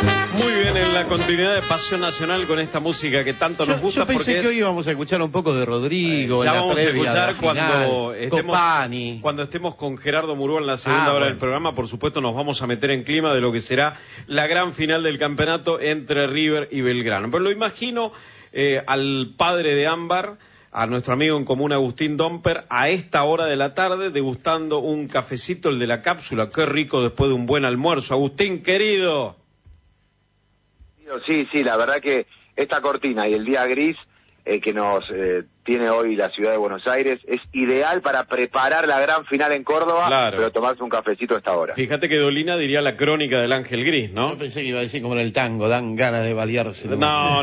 Muy bien, en la continuidad de Pasión Nacional con esta música que tanto nos gusta. Yo pensé que hoy íbamos a escuchar un poco de Rodrigo. Ya en la vamos a previa escuchar Copani. cuando estemos con Gerardo Murúa en la segunda hora del programa. Por supuesto nos vamos a meter en clima de lo que será la gran final del campeonato entre River y Belgrano. Pero lo imagino al padre de Ámbar, a nuestro amigo en común Agustín Domper, a esta hora de la tarde degustando un cafecito, el de la cápsula. Qué rico después de un buen almuerzo. Agustín, querido. Sí, la verdad que esta cortina y el día gris que nos tiene hoy la ciudad de Buenos Aires es ideal para preparar la gran final en Córdoba, claro, pero tomarse un cafecito a esta hora. Fíjate que Dolina diría la crónica del Ángel Gris, ¿no? Yo pensé que iba a decir como en el tango, dan ganas de balearse. No,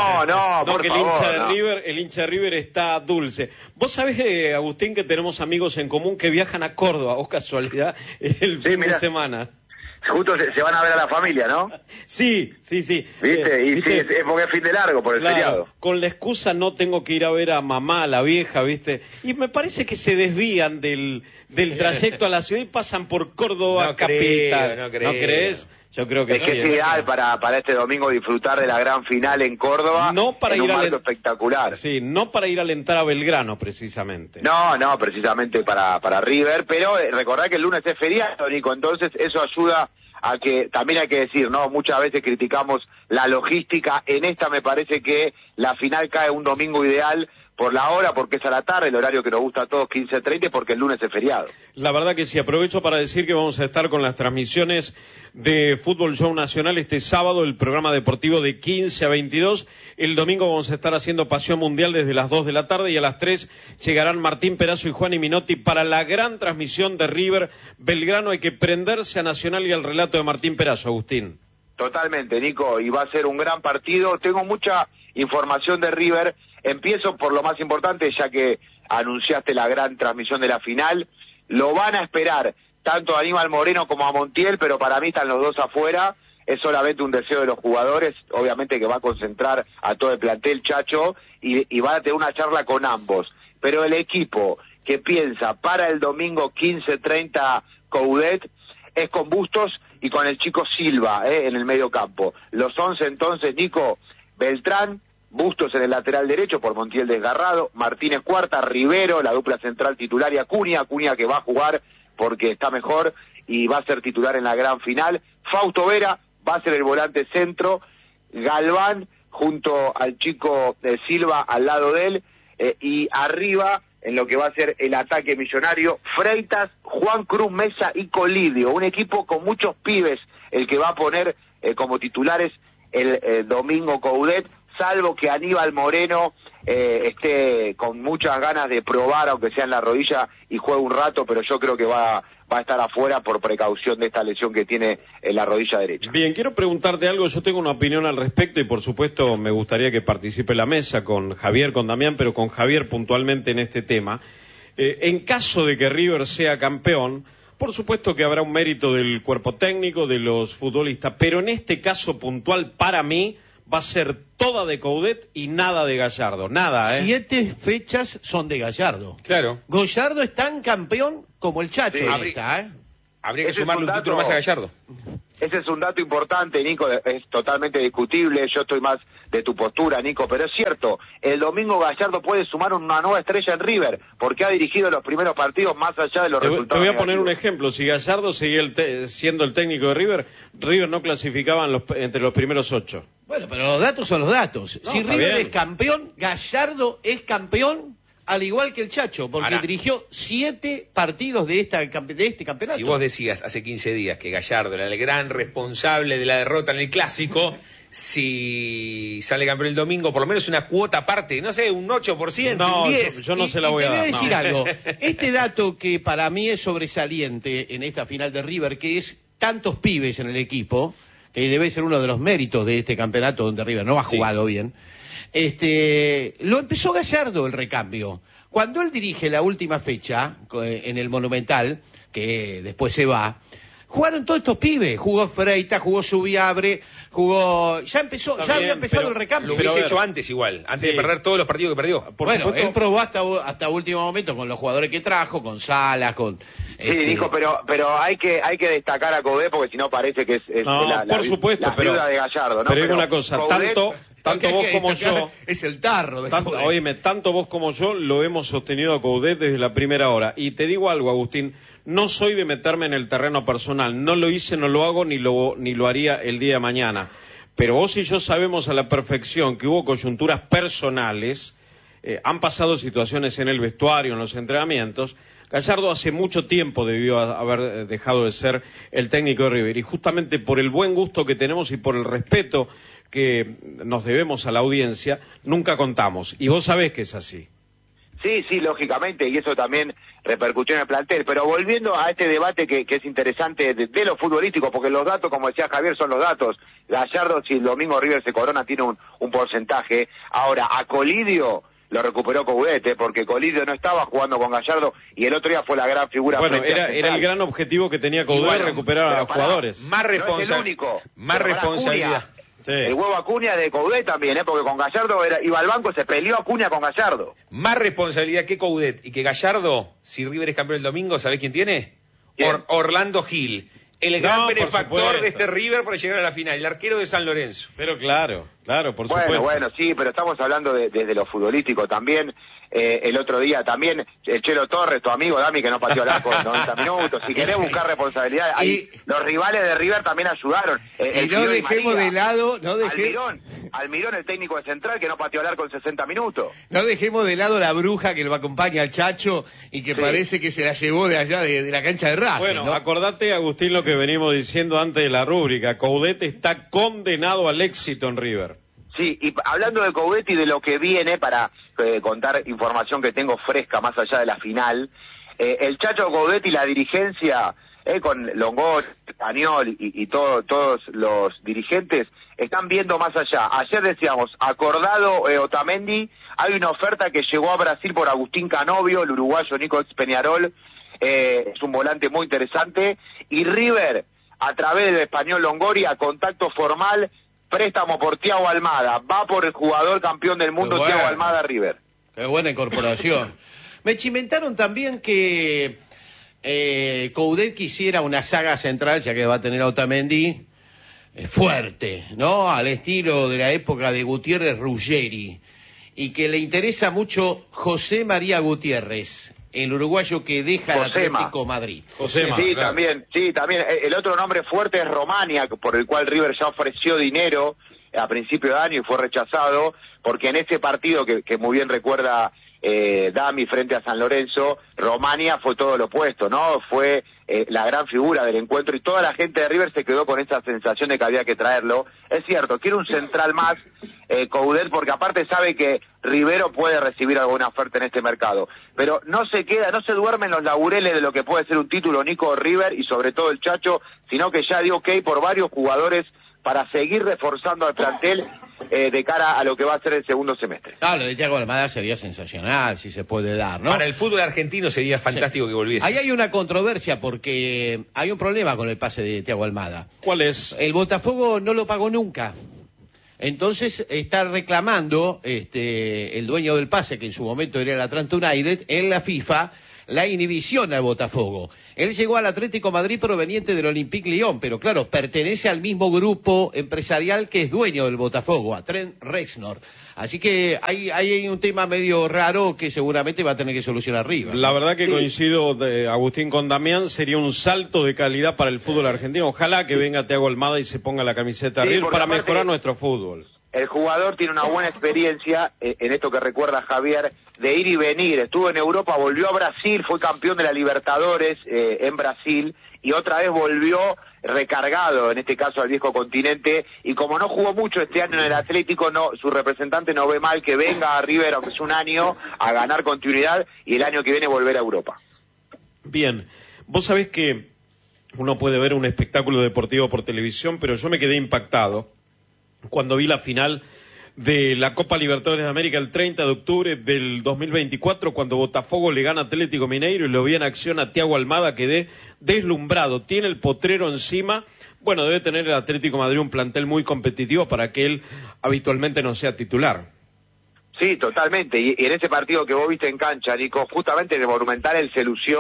por que favor, el hincha de River está dulce. Vos sabés, Agustín, que tenemos amigos en común que viajan a Córdoba, o casualidad, el fin de semana. Justo se van a ver a la familia, ¿no? Sí. ¿Viste? ¿Viste? Sí, es porque es fin de largo por el feriado. Con la excusa no tengo que ir a ver a mamá, la vieja, ¿viste? Y me parece que se desvían del trayecto a la ciudad y pasan por Córdoba capital. No creo. ¿No crees? Yo creo que es que es ideal para este domingo disfrutar de la gran final en Córdoba, no para en ir un marco espectacular. Sí, no para ir a alentar a Belgrano, precisamente. No, precisamente para River, pero recordad que el lunes es feriado, Nico, entonces eso ayuda a que, también hay que decir, ¿no? Muchas veces criticamos la logística, en esta me parece que la final cae un domingo ideal, por la hora, porque es a la tarde, el horario que nos gusta a todos, 15:30, porque el lunes es feriado. La verdad que sí, aprovecho para decir que vamos a estar con las transmisiones de Fútbol Show Nacional este sábado, el programa deportivo de 15 a 22. El domingo vamos a estar haciendo Pasión Mundial desde las 2 de la tarde y a las 3 llegarán Martín Perazo y Juan Minotti para la gran transmisión de River Belgrano. Hay que prenderse a Nacional y al relato de Martín Perazo, Agustín. Totalmente, Nico, y va a ser un gran partido. Tengo mucha información de River. Empiezo por lo más importante, ya que anunciaste la gran transmisión de la final. Lo van a esperar tanto a Aníbal Moreno como a Montiel, pero para mí están los dos afuera. Es solamente un deseo de los jugadores, obviamente que va a concentrar a todo el plantel, Chacho, y van a tener una charla con ambos. Pero el equipo que piensa para el domingo 15:30 Coudet es con Bustos y con el chico Silva en el medio campo. Los 11 entonces, Nico: Beltrán, Bustos en el lateral derecho por Montiel desgarrado, Martínez Cuarta, Rivero, la dupla central titular, y Acuña que va a jugar porque está mejor y va a ser titular en la gran final. Fausto Vera va a ser el volante centro, Galván junto al chico Silva al lado de él, y arriba en lo que va a ser el ataque millonario, Freitas, Juan Cruz Mesa y Colidio, un equipo con muchos pibes el que va a poner como titulares el domingo Coudet, salvo que Aníbal Moreno esté con muchas ganas de probar, aunque sea en la rodilla, y juegue un rato, pero yo creo que va a estar afuera por precaución de esta lesión que tiene en la rodilla derecha. Bien, quiero preguntarte algo. Yo tengo una opinión al respecto y por supuesto me gustaría que participe la mesa con Javier, con Damián, pero con Javier puntualmente en este tema. En caso de que River sea campeón, por supuesto que habrá un mérito del cuerpo técnico, de los futbolistas, pero en este caso puntual, para mí, va a ser toda de Coudet y nada de Gallardo, nada, 7 fechas son de Gallardo. Claro. Gallardo es tan campeón como el Chacho. Sí. Habría que sumarle un título más a Gallardo. Ese es un dato importante, Nico, es totalmente discutible, yo estoy más de tu postura, Nico, pero es cierto, el domingo Gallardo puede sumar una nueva estrella en River, porque ha dirigido los primeros partidos más allá de los resultados. Te voy a poner negativos. un ejemplo: si Gallardo seguía siendo el técnico de River, River no clasificaba entre los primeros 8. Bueno, pero los datos son los datos. No, si está River bien. es campeón, Gallardo es campeón, al igual que el Chacho, porque Ahora, dirigió 7 partidos de este campeonato. Si vos decías hace 15 días que Gallardo era el gran responsable de la derrota en el Clásico, si sale campeón el domingo, por lo menos una cuota aparte, no sé, un 8%, No, un 10%. yo no se la voy a dar. Te voy a decir no. algo. Este dato que para mí es sobresaliente en esta final de River, que es tantos pibes en el equipo, que debe ser uno de los méritos de este campeonato donde River no ha jugado bien, lo empezó Gallardo el recambio. Cuando él dirige la última fecha en el Monumental, que después se va, jugaron todos estos pibes. Jugó Freitas, jugó Subiabre, ya había empezado el recambio. Lo hubiese hecho antes igual, antes de perder todos los partidos que perdió. Él probó hasta último momento con los jugadores que trajo, con Salas, con Sí, Nico, pero hay que destacar a Coudet porque si no parece que es No, por supuesto, la pero viuda de Gallardo, ¿no? Pero digo una cosa, Coudet, tanto vos como yo, es el tarro de Coudet. Óyeme, tanto vos como yo lo hemos sostenido a Coudet desde la primera hora. Y te digo algo, Agustín, no soy de meterme en el terreno personal, no lo hice, no lo hago, ni lo haría el día de mañana. Pero vos y yo sabemos a la perfección que hubo coyunturas personales, han pasado situaciones en el vestuario, en los entrenamientos. Gallardo hace mucho tiempo debió haber dejado de ser el técnico de River, y justamente por el buen gusto que tenemos y por el respeto que nos debemos a la audiencia, nunca contamos. Y vos sabés que es así. Sí, lógicamente, y eso también repercutió en el plantel. Pero volviendo a este debate que es interesante de lo futbolístico, porque los datos, como decía Javier, son los datos. Gallardo, si el domingo River se corona, tiene un porcentaje. Ahora, a Colidio lo recuperó Coudet, porque Colidio no estaba jugando con Gallardo y el otro día fue la gran figura. Bueno, era el gran objetivo que tenía Coudet, recuperar a jugadores. Más responsabilidad. Más responsabilidad. Sí. El huevo Acuña de Coudet también, porque con Gallardo iba al banco, se peleó Acuña con Gallardo. Más responsabilidad que Coudet y que Gallardo, si River es campeón el domingo, ¿sabés quién tiene? Orlando Gil. El gran benefactor de este River para llegar a la final, el arquero de San Lorenzo. Pero claro, por supuesto. Bueno, sí, pero estamos hablando desde lo futbolístico también. El otro día también, el Chelo Torres, tu amigo Dami, que no pateó el arco en 90 minutos. Si querés buscar responsabilidad, los rivales de River también ayudaron. Y no dejemos de lado... Almirón, el técnico de Central, que no pateó el arco en 60 minutos. No dejemos de lado la bruja que lo acompaña al Chacho y que parece que se la llevó de allá, de la cancha de Racing. Bueno, ¿no? acordate, Agustín, lo que venimos diciendo antes de la rúbrica. Coudet está condenado al éxito en River. Sí, y hablando de Coudet y de lo que viene, para contar información que tengo fresca más allá de la final, el Chacho Coudet y la dirigencia, con Longot, Español y todos los dirigentes, están viendo más allá. Ayer decíamos, acordado Otamendi, hay una oferta que llegó a Brasil por Agustín Canovio, el uruguayo Nico Peñarol, es un volante muy interesante, y River, a través del Español Longoria, contacto formal, préstamo por Thiago Almada, va por el jugador campeón del mundo, Thiago Almada River. Qué buena incorporación. Me chimentaron también que Coudet quisiera una saga central, ya que va a tener a Otamendi, fuerte, ¿no? Al estilo de la época de Gutiérrez Ruggeri, y que le interesa mucho José María Gutiérrez, el uruguayo que deja el Atlético Madrid. Josema, sí, claro. también. El otro nombre fuerte es Romania, por el cual River ya ofreció dinero a principio de año y fue rechazado, porque en ese partido que muy bien recuerda Dami frente a San Lorenzo, Romania fue todo lo opuesto, ¿no? Fue la gran figura del encuentro y toda la gente de River se quedó con esa sensación de que había que traerlo. Es cierto, quiere un central más, Coudet, porque aparte sabe que Rivero puede recibir alguna oferta en este mercado, pero no se duerme en los laureles de lo que puede ser un título Nico River y sobre todo el Chacho, sino que ya dio ok por varios jugadores para seguir reforzando al plantel de cara a lo que va a ser el segundo semestre. Lo de Thiago Almada sería sensacional, si se puede dar, ¿no? Para el fútbol argentino sería fantástico que volviese. Ahí hay una controversia porque hay un problema con el pase de Thiago Almada. ¿Cuál es? El Botafogo no lo pagó nunca. Entonces está reclamando el dueño del pase, que en su momento era el Atlanta United, en la FIFA, la inhibición al Botafogo. Él llegó al Atlético Madrid proveniente del Olympique Lyon, pero claro, pertenece al mismo grupo empresarial que es dueño del Botafogo, a Trent Reznor. Así que hay un tema medio raro que seguramente va a tener que solucionar River. La verdad que coincido, Agustín, con Damián, sería un salto de calidad para el fútbol argentino. Ojalá que venga Thiago Almada y se ponga la camiseta River para mejorar nuestro fútbol. El jugador tiene una buena experiencia en esto que recuerda Javier, de ir y venir. Estuvo en Europa, volvió a Brasil, fue campeón de la Libertadores en Brasil y otra vez volvió recargado, en este caso al viejo continente, y como no jugó mucho este año en el Atlético, su representante no ve mal que venga a River, aunque es un año, a ganar continuidad y el año que viene volver a Europa. Bien, vos sabés que uno puede ver un espectáculo deportivo por televisión, pero yo me quedé impactado cuando vi la final de la Copa Libertadores de América el 30 de octubre del 2024, cuando Botafogo le gana a Atlético Mineiro y lo vi en acción a Thiago Almada, quedé deslumbrado. Tiene el potrero encima. Bueno, debe tener el Atlético de Madrid un plantel muy competitivo para que él habitualmente no sea titular. Sí, totalmente. Y en ese partido que vos viste en cancha, Nico, justamente en el Monumental él se lució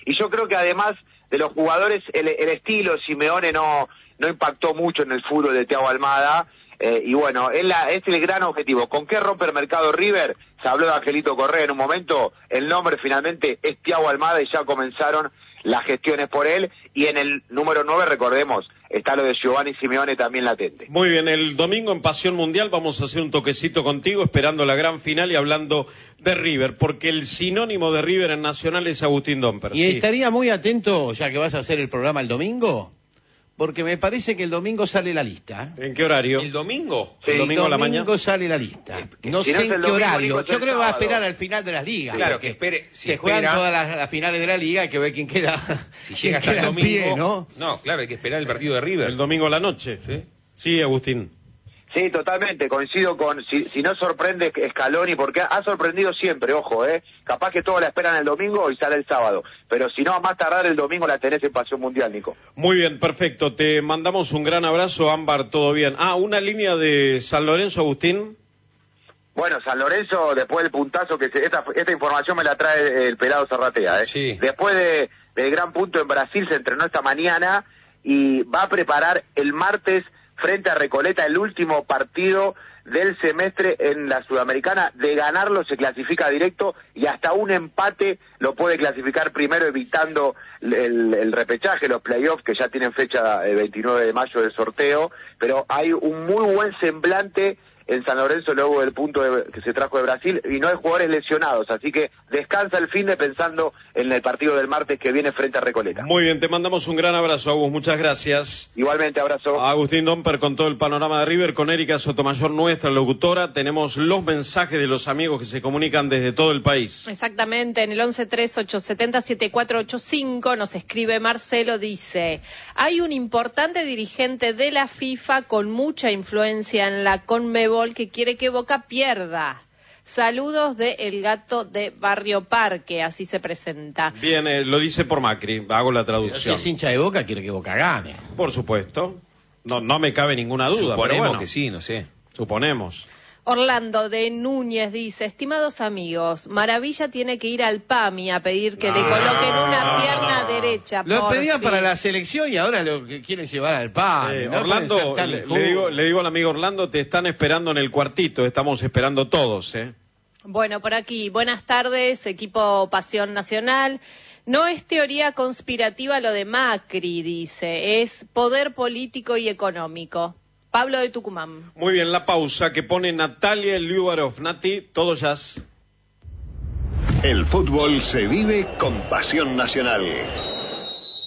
Y yo creo que además de los jugadores, el estilo Simeone no impactó mucho en el fútbol de Thiago Almada. Y bueno, es el gran objetivo. ¿Con qué rompe el mercado River? Se habló de Angelito Correa en un momento, el nombre finalmente es Thiago Almada y ya comenzaron las gestiones por él, y en el número 9, recordemos, está lo de Giovanni Simeone también latente. Muy bien, el domingo en Pasión Mundial vamos a hacer un toquecito contigo, esperando la gran final y hablando de River, porque el sinónimo de River en Nacional es Agustín Domper. Y estaría muy atento, ya que vas a hacer el programa el domingo, porque me parece que el domingo sale la lista. ¿En qué horario? ¿El domingo? Sí, el domingo a la mañana. El domingo sale la lista. No si sé no en es qué el domingo, horario. Nico, Yo creo que va a esperar sábado. al final de las ligas. Claro, que espere. Si se juegan espera, todas las finales de la liga, hay que ver quién queda. si llega hasta el queda en domingo. pie, ¿no? No, claro, hay que esperar el partido de River. El domingo a la noche. ¿Sí? Sí, Agustín. Sí, totalmente, coincido con, si no sorprende Scaloni, porque ha sorprendido siempre, ojo, capaz que todos la esperan el domingo y sale el sábado, pero si no, a más tardar el domingo la tenés en Pasión Mundial, Nico. Muy bien, perfecto, te mandamos un gran abrazo, Ámbar, todo bien. Una línea de San Lorenzo, Agustín. Bueno, San Lorenzo, después del puntazo esta información me la trae el pelado Zarratea, Sí. Después del gran punto en Brasil se entrenó esta mañana y va a preparar el martes frente a Recoleta el último partido del semestre en la Sudamericana. De ganarlo se clasifica directo y hasta un empate lo puede clasificar primero, evitando el repechaje, los playoffs que ya tienen fecha el 29 de mayo del sorteo, pero hay un muy buen semblante en San Lorenzo luego del punto que se trajo de Brasil, y no hay jugadores lesionados, así que descansa el fin de pensando en el partido del martes que viene frente a Recoleta. Muy bien, te mandamos un gran abrazo, Agus, muchas gracias. Igualmente, abrazo. Agustín Domper con todo el panorama de River, con Erika Sotomayor, nuestra locutora. Tenemos los mensajes de los amigos que se comunican desde todo el país. Exactamente, en el 1138707485 nos escribe Marcelo, dice: hay un importante dirigente de la FIFA con mucha influencia en la Conmebol que quiere que Boca pierda. Saludos de El Gato de Barrio Parque, así se presenta. Bien, lo dice por Macri, hago la Pero si traducción. es hincha de Boca, quiere que Boca gane. Por supuesto, no me cabe ninguna duda. Suponemos pero bueno, que sí, no sé. Suponemos. Orlando de Núñez dice: estimados amigos, Maravilla tiene que ir al PAMI a pedir que le coloquen una pierna derecha. Lo pedían fin. para la selección y ahora lo que quieren llevar al PAN. ¿no? Orlando, Pueden ser tan le digo al amigo Orlando, te están esperando en el cuartito, estamos esperando todos, Bueno, por aquí, buenas tardes, equipo Pasión Nacional. No es teoría conspirativa lo de Macri, dice, es poder político y económico. Pablo de Tucumán. Muy bien, la pausa que pone Natalia Liubarov. Nati, todo jazz. El fútbol se vive con Pasión Nacional.